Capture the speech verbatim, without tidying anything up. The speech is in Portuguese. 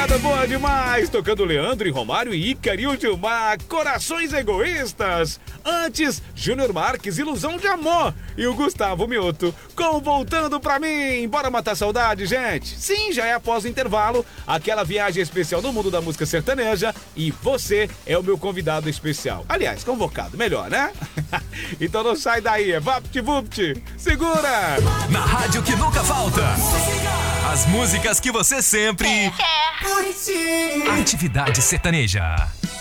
Madrugada boa demais, tocando Leandro e Romário e Ícaro Gilmar, Corações Egoístas. Antes, Júnior Marques, Ilusão de Amor. E o Gustavo Mioto, com Voltando Pra Mim. Bora matar saudade, gente? Sim, já é após o intervalo, aquela viagem especial no mundo da música sertaneja. E você é o meu convidado especial. Aliás, convocado, melhor, né? Então não sai daí, é vapt-vupt. Segura! Na rádio que nunca falta. As músicas que você sempre... Curtir. Atividade sertaneja.